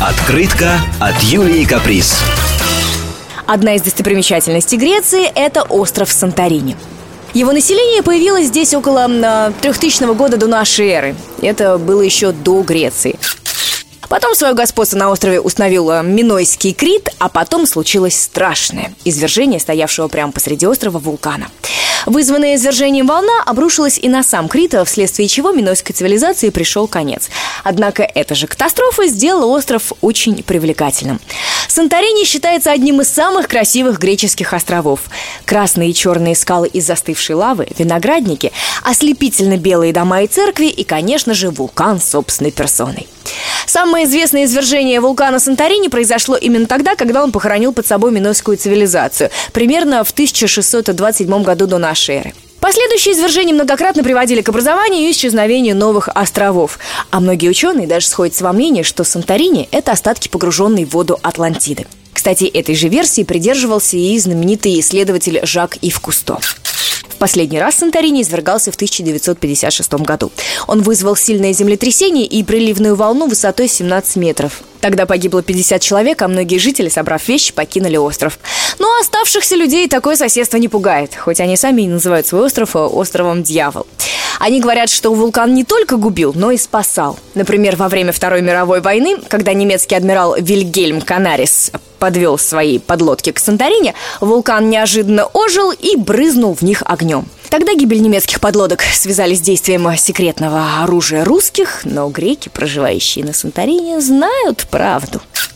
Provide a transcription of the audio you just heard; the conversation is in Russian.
Открытка от Юлии Каприз. Одна из достопримечательностей Греции – это остров Санторини. Его население появилось здесь около 3000 года до нашей эры. Это было еще до Греции. Потом свое господство на острове установил Минойский Крит, а потом случилось страшное извержение стоявшего прямо посреди острова вулкана. Вызванная извержением волна обрушилась и на сам Крит, вследствие чего минойской цивилизации пришел конец. Однако эта же катастрофа сделала остров очень привлекательным. Санторини считается одним из самых красивых греческих островов. Красные и черные скалы из застывшей лавы, виноградники, ослепительно белые дома и церкви и, конечно же, вулкан собственной персоной. Самое известное извержение вулкана Санторини произошло именно тогда, когда он похоронил под собой минойскую цивилизацию, примерно в 1627 году до нашей эры. Последующие извержения многократно приводили к образованию и исчезновению новых островов. А многие ученые даже сходятся во мнении, что Санторини – это остатки погруженной в воду Атлантиды. Кстати, этой же версии придерживался и знаменитый исследователь Жак-Ив Кусто. В последний раз Санторини извергался в 1956 году. Он вызвал сильное землетрясение и приливную волну высотой 17 метров. Тогда погибло 50 человек, а многие жители, собрав вещи, покинули остров. Но оставшихся людей такое соседство не пугает, хоть они сами и называют свой остров островом Дьявол. Они говорят, что вулкан не только губил, но и спасал. Например, во время Второй мировой войны, когда немецкий адмирал Вильгельм Канарис подвел свои подлодки к Санторини, вулкан неожиданно ожил и брызнул в них огнем. Тогда гибель немецких подлодок связали с действием секретного оружия русских, но греки, проживающие на Санторини, знают правду.